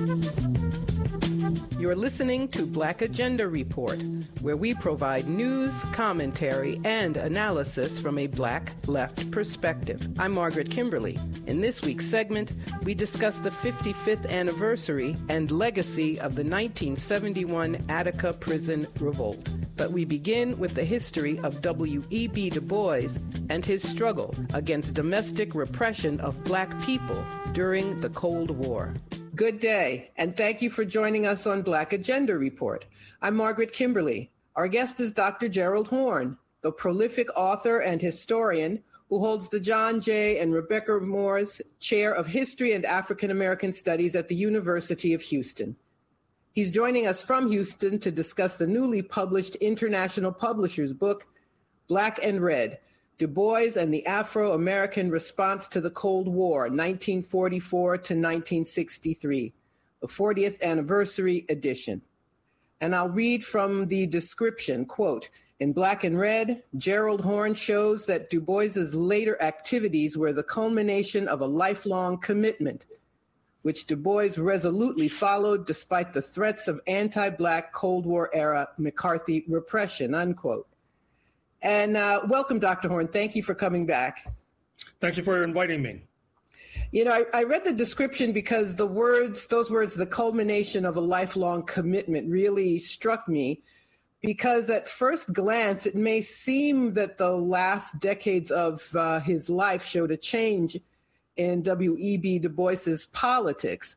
You're listening to Black Agenda Report, where we provide news, commentary, and analysis from a Black left perspective. I'm Margaret Kimberly. In this week's segment, we discuss the 55th anniversary and legacy of the 1971 Attica Prison Revolt. But we begin with the history of W.E.B. Du Bois and his struggle against domestic repression of Black people during the Cold War. Good day, and thank you for joining us on Black Agenda Report. I'm Margaret Kimberly. Our guest is Dr. Gerald Horne, the prolific author and historian who holds the John J. and Rebecca Moores Chair of History and African American Studies at the University of Houston. He's joining us from Houston to discuss the newly published International Publishers book, Black and Red, Du Bois and the Afro-American Response to the Cold War, 1944 to 1963, the 40th anniversary edition. And I'll read from the description, quote, "In Black and Red, Gerald Horne shows that Du Bois's later activities were the culmination of a lifelong commitment, which Du Bois resolutely followed despite the threats of anti-Black Cold War era McCarthy repression," unquote. And welcome, Dr. Horne. Thank you for coming back. Thank you for inviting me. You know, I read the description because those words, the culmination of a lifelong commitment, really struck me, because at first glance, it may seem that the last decades of his life showed a change in W.E.B. Du Bois's politics,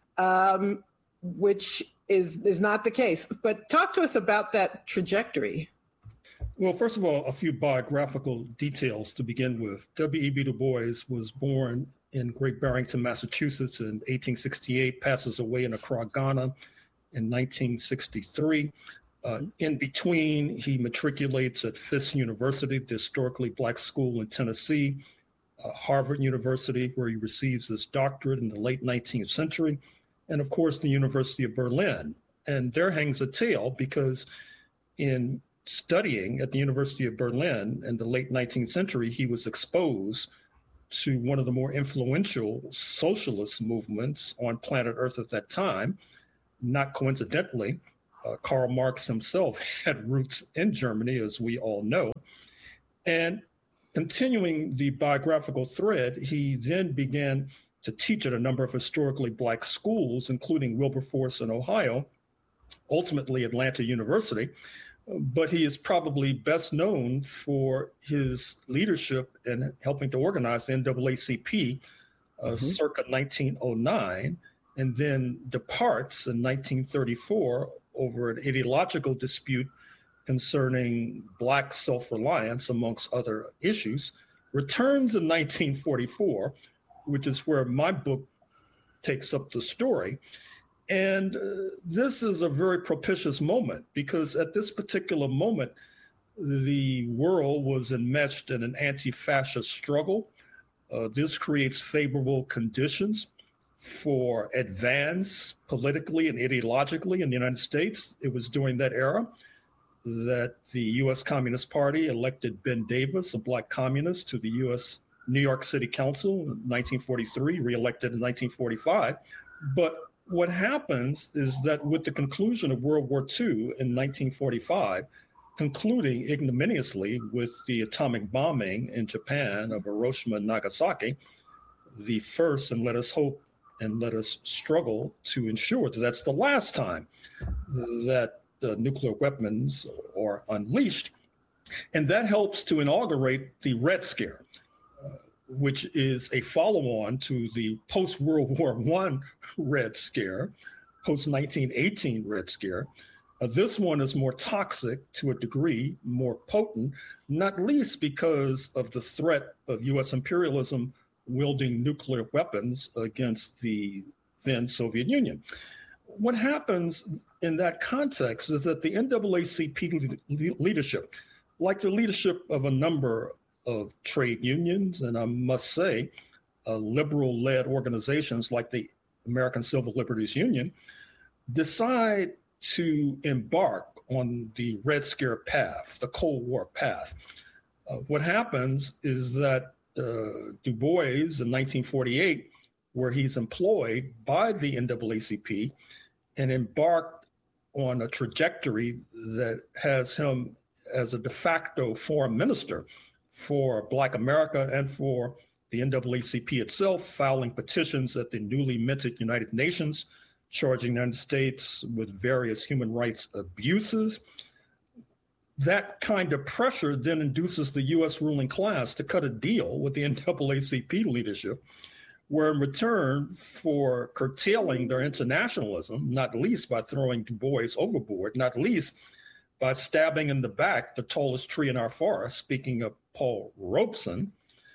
which is not the case. But talk to us about that trajectory. Well, first of all, a few biographical details to begin with. W.E.B. Du Bois was born in Great Barrington, Massachusetts in 1868, passes away in Accra, Ghana in 1963. In between, he matriculates at Fisk University, the historically Black school in Tennessee, Harvard University, where he receives his doctorate in the late 19th century, and of course, the University of Berlin. And there hangs a tale, because in studying at the University of Berlin in the late 19th century, he was exposed to one of the more influential socialist movements on planet Earth at that time. Not coincidentally, Karl Marx himself had roots in Germany, as we all know. And continuing the biographical thread, he then began to teach at a number of historically Black schools, including Wilberforce in Ohio, ultimately Atlanta University. But he is probably best known for his leadership in helping to organize the NAACP circa 1909, and then departs in 1934 over an ideological dispute concerning Black self-reliance, amongst other issues, returns in 1944, which is where my book takes up the story. And this is a very propitious moment, because at this particular moment, the world was enmeshed in an anti-fascist struggle. This creates favorable conditions for advance politically and ideologically in the United States. It was during that era that the U.S. Communist Party elected Ben Davis, a Black communist, to the U.S. New York City Council in 1943, reelected in 1945. But what happens is that with the conclusion of World War II in 1945, concluding ignominiously with the atomic bombing in Japan of Hiroshima and Nagasaki, the first, and let us hope and let us struggle to ensure that that's the last time that the nuclear weapons are unleashed. And that helps to inaugurate the Red Scare, which is a follow-on to the post-World War I Red Scare, post-1918 Red Scare. This one is more toxic to a degree, more potent, not least because of the threat of U.S. imperialism wielding nuclear weapons against the then Soviet Union. What happens in that context is that the NAACP leadership, like the leadership of a number of trade unions, and I must say, liberal-led organizations like the American Civil Liberties Union, decide to embark on the Red Scare path, the Cold War path. What happens is that Du Bois in 1948 where he's employed by the NAACP and embarked on a trajectory that has him as a de facto foreign minister for Black America and for the NAACP itself, filing petitions at the newly minted United Nations, charging the United States with various human rights abuses. That kind of pressure then induces the U.S. ruling class to cut a deal with the NAACP leadership, where in return for curtailing their internationalism, not least by throwing Du Bois overboard, not least by stabbing in the back the tallest tree in our forest, speaking of Paul Robeson,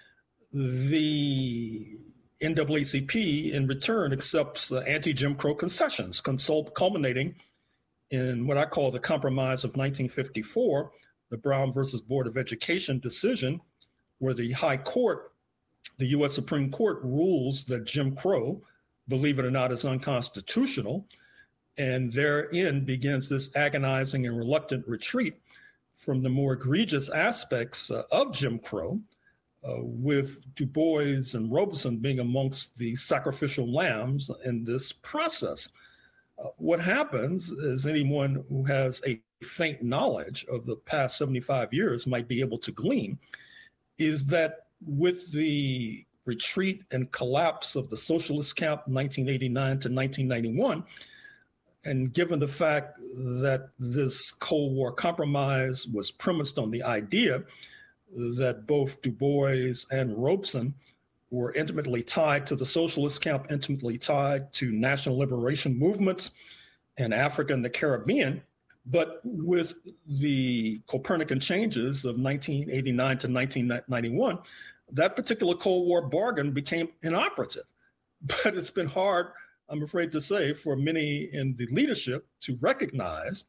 the NAACP in return accepts anti-Jim Crow concessions, culminating in what I call the Compromise of 1954, the Brown versus Board of Education decision, where the High Court, the U.S. Supreme Court, rules that Jim Crow, believe it or not, is unconstitutional. And therein begins this agonizing and reluctant retreat from the more egregious aspects of Jim Crow, with Du Bois and Robeson being amongst the sacrificial lambs in this process. What happens is anyone who has a faint knowledge of the past 75 years might be able to glean is that with the retreat and collapse of the socialist camp 1989 to 1991, and given the fact that this Cold War compromise was premised on the idea that both Du Bois and Robeson were intimately tied to the socialist camp, intimately tied to national liberation movements in Africa and the Caribbean. But with the Copernican changes of 1989 to 1991, that particular Cold War bargain became inoperative. But it's been hard, I'm afraid to say, for many in the leadership to recognize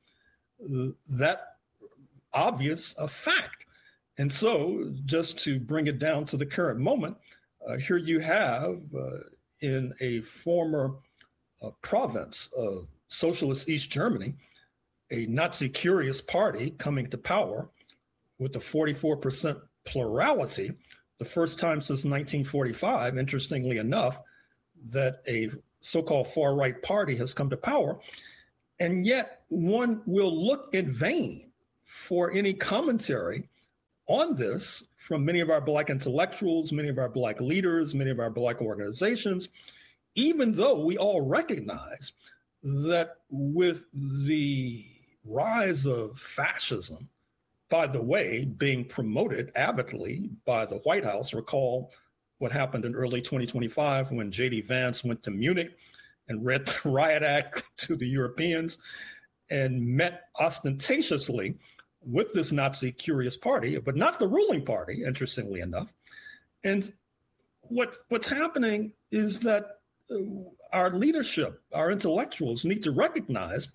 that obvious fact. And so, just to bring it down to the current moment, here you have in a former province of socialist East Germany, a Nazi-curious party coming to power with a 44% plurality, the first time since 1945, interestingly enough, that a so-called far-right party has come to power. And yet one will look in vain for any commentary on this from many of our Black intellectuals, many of our Black leaders, many of our Black organizations, even though we all recognize that with the rise of fascism, by the way, being promoted avidly by the White House, recall what happened in early 2025 when J.D. Vance went to Munich and read the Riot Act to the Europeans and met ostentatiously with this Nazi-curious party, but not the ruling party, interestingly enough. And what's happening is that our leadership, our intellectuals need to recognize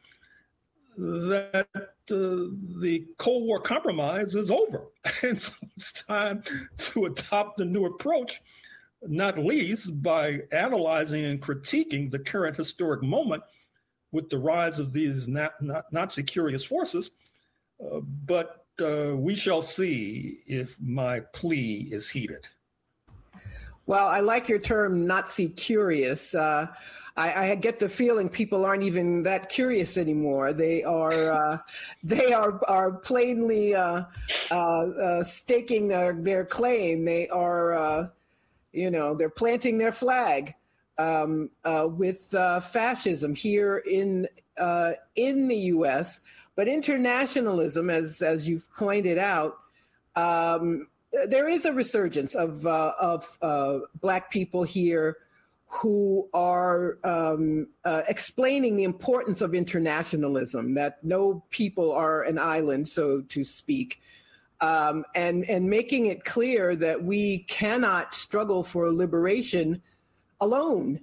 that the Cold War compromise is over. And so it's time to adopt a new approach, not least by analyzing and critiquing the current historic moment with the rise of these Nazi-curious forces. But we shall see if my plea is heeded. Well, I like your term Nazi curious. I get the feeling people aren't even that curious anymore. They are plainly staking their claim. They are, they're planting their flag with fascism here in the U.S. But internationalism, as you've pointed out, there is a resurgence of Black people here who are explaining the importance of internationalism, that no people are an island, so to speak, and making it clear that we cannot struggle for liberation alone.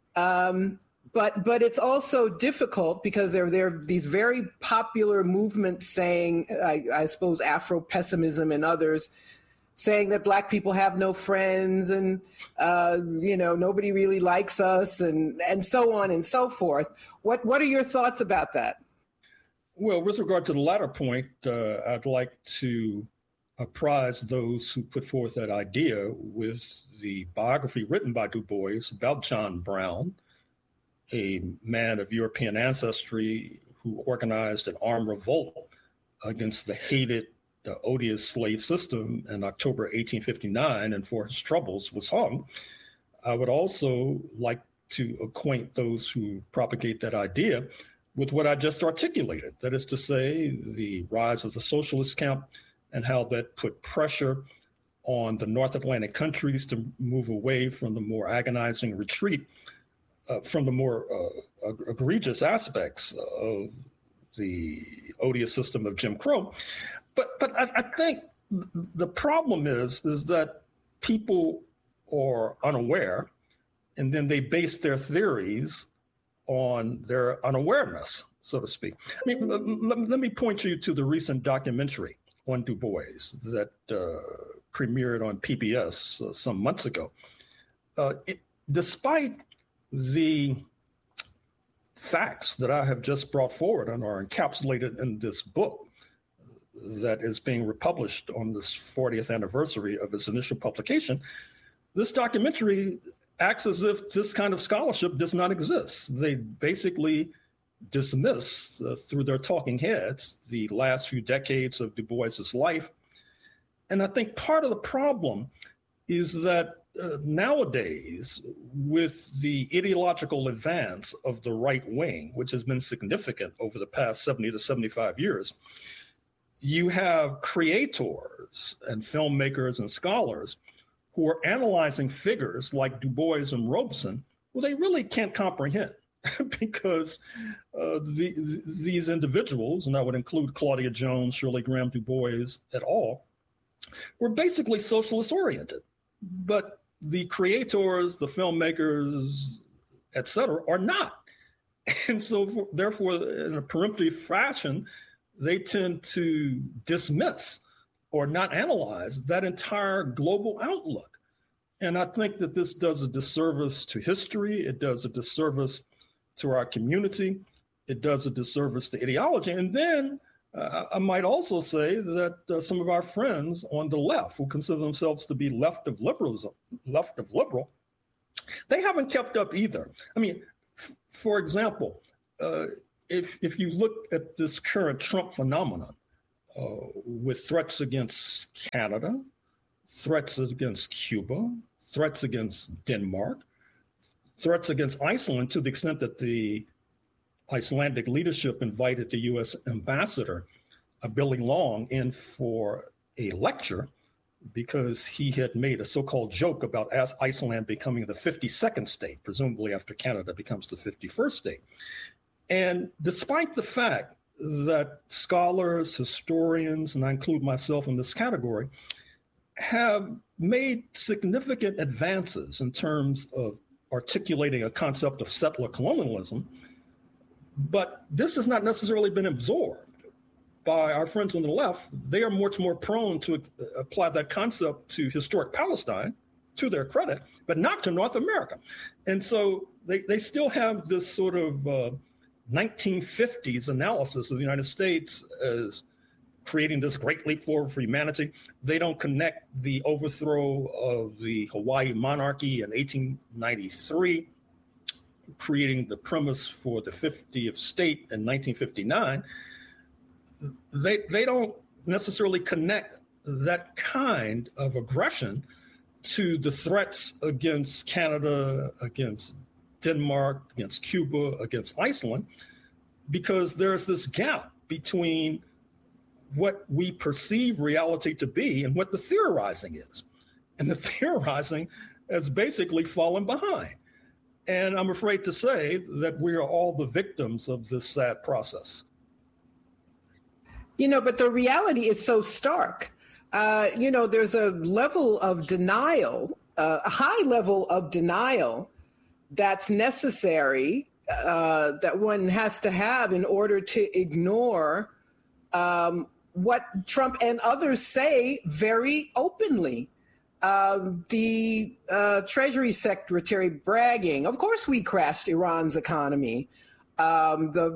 But it's also difficult because there are these very popular movements saying, I suppose Afro-pessimism and others, saying that Black people have no friends and, nobody really likes us and so on and so forth. What are your thoughts about that? Well, with regard to the latter point, I'd like to apprised those who put forth that idea with the biography written by Du Bois about John Brown, a man of European ancestry who organized an armed revolt against the hated, odious slave system in October 1859, and for his troubles was hung. I would also like to acquaint those who propagate that idea with what I just articulated. That is to say, the rise of the socialist camp and how that put pressure on the North Atlantic countries to move away from the more agonizing retreat from the more egregious aspects of the odious system of Jim Crow. But I think the problem is that people are unaware, and then they base their theories on their unawareness, so to speak. I mean, let me point you to the recent documentary on Du Bois that premiered on PBS some months ago. Despite the facts that I have just brought forward and are encapsulated in this book that is being republished on this 40th anniversary of its initial publication, this documentary acts as if this kind of scholarship does not exist. They basically dismiss through their talking heads the last few decades of Du Bois's life. And I think part of the problem is that nowadays, with the ideological advance of the right wing, which has been significant over the past 70 to 75 years, you have creators and filmmakers and scholars who are analyzing figures like Du Bois and Robeson, who they really can't comprehend because these individuals, and that would include Claudia Jones, Shirley Graham Du Bois et al., were basically socialist oriented. But the creators, the filmmakers, et cetera, are not. And so therefore, in a peremptory fashion, they tend to dismiss or not analyze that entire global outlook. And I think that this does a disservice to history. It does a disservice to our community. It does a disservice to ideology. And then I might also say that some of our friends on the left who consider themselves to be left of liberal, they haven't kept up either. I mean, for example, if you look at this current Trump phenomenon with threats against Canada, threats against Cuba, threats against Denmark, threats against Iceland, to the extent that the Icelandic leadership invited the U.S. ambassador, Billy Long, in for a lecture because he had made a so-called joke about Iceland becoming the 52nd state, presumably after Canada becomes the 51st state. And despite the fact that scholars, historians, and I include myself in this category, have made significant advances in terms of articulating a concept of settler colonialism, but this has not necessarily been absorbed by our friends on the left. They are much more prone to apply that concept to historic Palestine, to their credit, but not to North America. And so they still have this sort of 1950s analysis of the United States as creating this great leap forward for humanity. They don't connect the overthrow of the Hawaii monarchy in 1893, creating the premise for the 50th state in 1959. They don't necessarily connect that kind of aggression to the threats against Canada, against Denmark, against Cuba, against Iceland, because there's this gap between what we perceive reality to be and what the theorizing is. And the theorizing has basically fallen behind. And I'm afraid to say that we are all the victims of this sad process. You know, but the reality is so stark. There's a level of denial, a high level of denial that's necessary, that one has to have in order to ignore what Trump and others say very openly. The Treasury Secretary bragging, of course we crashed Iran's economy. The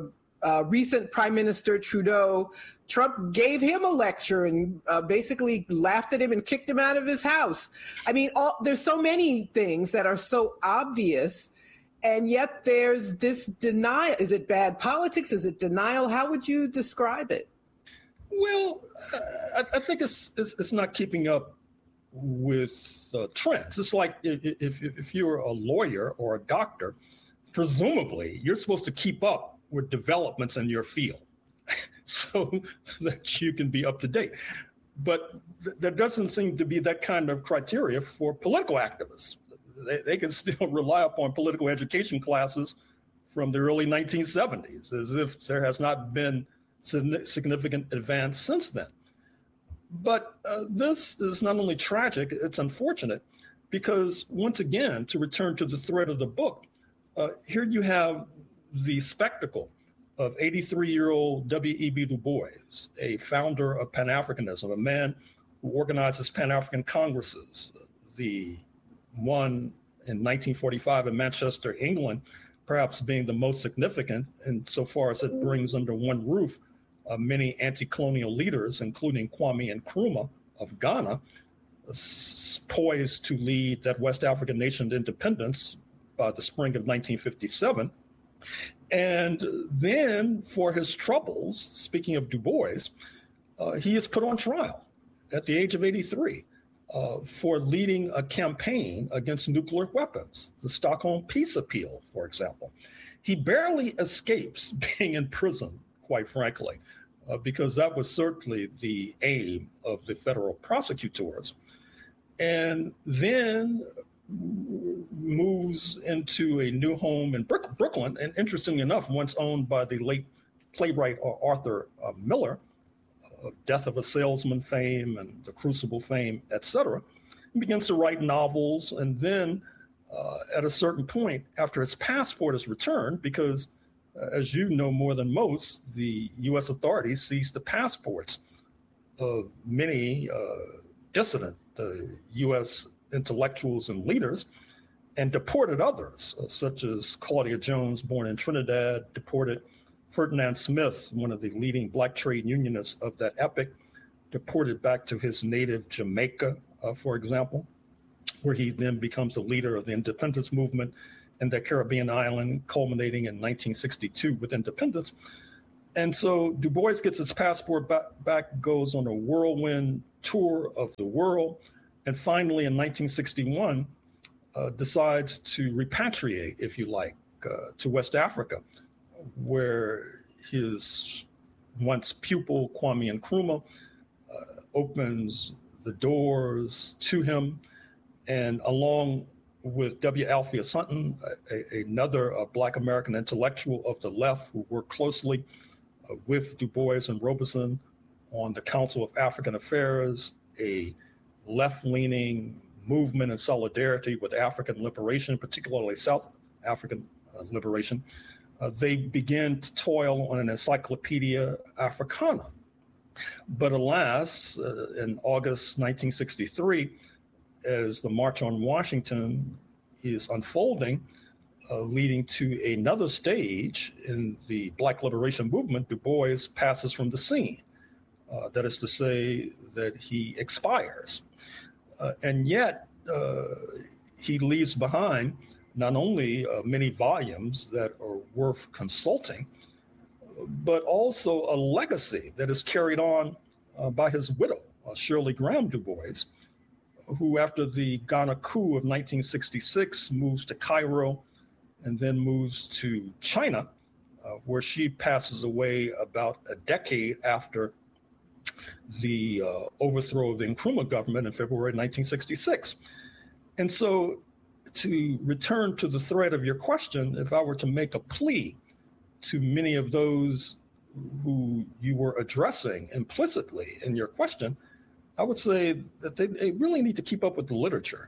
recent Prime Minister Trudeau, Trump gave him a lecture and basically laughed at him and kicked him out of his house. I mean, there's so many things that are so obvious, and yet there's this denial. Is it bad politics? Is it denial? How would you describe it? Well, I think it's not keeping up with trends. It's like if you're a lawyer or a doctor, presumably you're supposed to keep up with developments in your field so that you can be up to date. But there doesn't seem to be that kind of criteria for political activists. They can still rely upon political education classes from the early 1970s, as if there has not been significant advance since then. But this is not only tragic, it's unfortunate, because once again, to return to the thread of the book, here you have the spectacle of 83-year-old W.E.B. Du Bois, a founder of Pan-Africanism, a man who organizes Pan-African Congresses, the one in 1945 in Manchester, England, perhaps being the most significant insofar as it brings under one roof many anti-colonial leaders, including Kwame Nkrumah of Ghana, poised to lead that West African nation to independence by the spring of 1957. And then for his troubles, speaking of Du Bois, he is put on trial at the age of 83 for leading a campaign against nuclear weapons, the Stockholm Peace Appeal, for example. He barely escapes being in prison, quite frankly, because that was certainly the aim of the federal prosecutors. And then moves into a new home in Brooklyn, and interestingly enough, once owned by the late playwright Arthur Miller, Death of a Salesman fame and The Crucible fame, etc. He begins to write novels, and then at a certain point, after his passport is returned, because as you know more than most, the U.S. authorities seized the passports of many dissident U.S. intellectuals and leaders, and deported others, such as Claudia Jones, born in Trinidad, deported Ferdinand Smith, one of the leading Black trade unionists of that epoch, deported back to his native Jamaica, for example, where he then becomes a leader of the independence movement in the Caribbean island, culminating in 1962 with independence. And so Du Bois gets his passport back, goes on a whirlwind tour of the world, and finally in 1961 decides to repatriate, if you like, to West Africa, where his once pupil Kwame Nkrumah opens the doors to him, and along with W. Alpheus Hunton, another Black American intellectual of the left who worked closely with Du Bois and Robeson on the Council of African Affairs, a left-leaning movement in solidarity with African liberation, particularly South African liberation. They began to toil on an Encyclopedia Africana. But alas, in August 1963, as the March on Washington is unfolding, leading to another stage in the Black liberation movement, Du Bois passes from the scene. That is to say that he expires. And yet he leaves behind not only many volumes that are worth consulting, but also a legacy that is carried on by his widow, Shirley Graham Du Bois, who after the Ghana coup of 1966 moves to Cairo and then moves to China, where she passes away about a decade after the overthrow of the Nkrumah government in February 1966. And so to return to the thread of your question, if I were to make a plea to many of those who you were addressing implicitly in your question, I would say that they really need to keep up with the literature.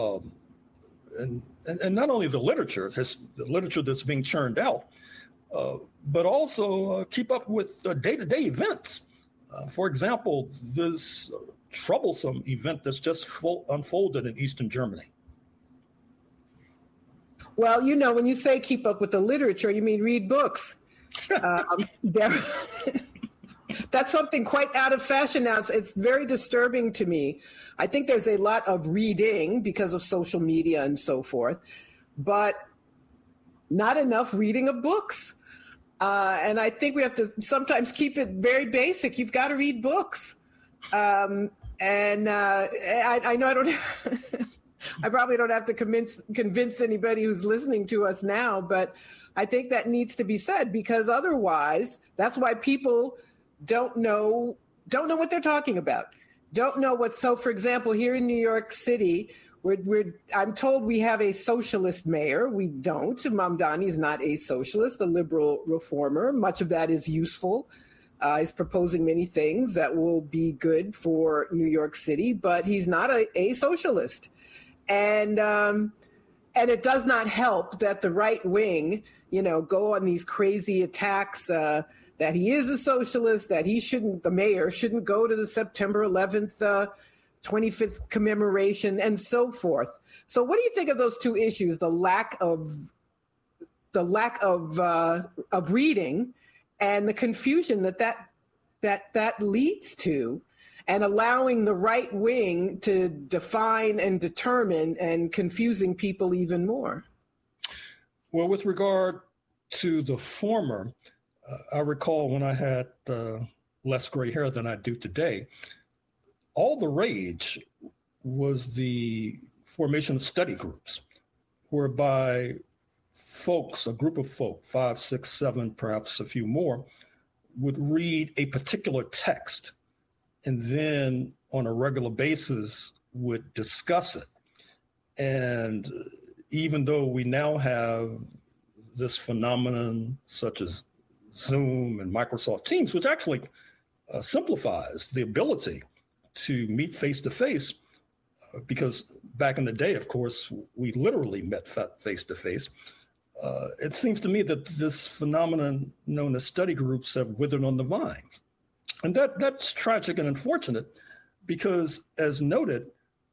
And not only the literature that's being churned out, but also keep up with day-to-day events. For example, this troublesome event that's just unfolded in Eastern Germany. Well, you know, when you say keep up with the literature, you mean read books. That's something quite out of fashion now. It's very disturbing to me. I think there's a lot of reading because of social media and so forth, but not enough reading of books. And I think we have to sometimes keep it very basic. You've got to read books. I know I don't. I probably don't have to convince anybody who's listening to us now, but I think that needs to be said, because otherwise, that's why people don't know what they're talking about. Don't know what. So, for example, here in New York City, I'm told we have a socialist mayor. We don't. Mamdani is not a socialist, a liberal reformer. Much of that is useful. He's proposing many things that will be good for New York City, but he's not a socialist. And it does not help that the right wing, go on these crazy attacks that he is a socialist, that the mayor shouldn't go to the September 11th 25th commemoration and so forth. So what do you think of those two issues, the lack of reading and the confusion that leads to, and allowing the right wing to define and determine and confusing people even more? Well, with regard to the former, I recall when I had less gray hair than I do today, all the rage was the formation of study groups, whereby folks, a group of folk, 5, 6, 7, perhaps a few more, would read a particular text and then on a regular basis would discuss it. And even though we now have this phenomenon such as Zoom and Microsoft Teams, which actually simplifies the ability to meet face-to-face, because back in the day, of course, we literally met face-to-face. It seems to me that this phenomenon known as study groups have withered on the vine. And that's tragic and unfortunate because, as noted,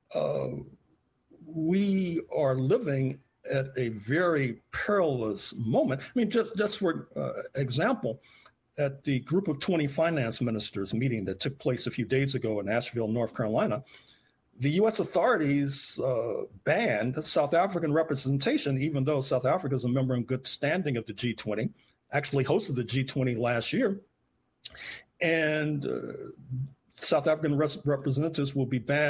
we are living at a very perilous moment. I mean, just for example, at the Group of 20 Finance Ministers meeting that took place a few days ago in Asheville, North Carolina, the U.S. authorities banned South African representation, even though South Africa is a member in good standing of the G20, actually hosted the G20 last year. And South African representatives will be banned